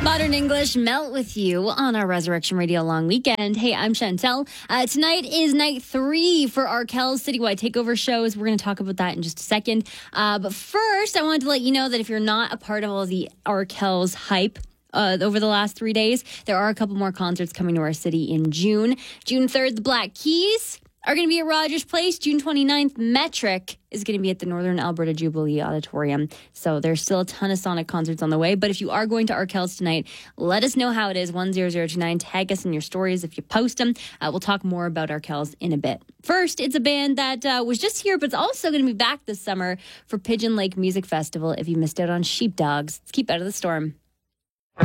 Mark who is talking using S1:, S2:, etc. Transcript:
S1: Modern English melt with you on our Resurrection Radio long weekend. Hey, I'm Chantel. Tonight is night 3 for Arkel's Citywide Takeover shows. We're going to talk about that in just a second. But first, I wanted to let you know that if you're not a part of all the Arkel's hype, over the last 3 days, there are a couple more concerts coming to our city in June. June 3rd, the Black Keys are going to be at Rogers Place. June 29th, Metric is going to be at the Northern Alberta Jubilee Auditorium. So there's still a ton of Sonic concerts on the way. But if you are going to Arkel's tonight, let us know how it is. 10029. Tag us in your stories if you post them. We'll talk more about Arkel's in a bit. First, it's a band that was just here, but it's also going to be back this summer for Pigeon Lake Music Festival if you missed out on Sheepdogs. Let's keep out of the storm.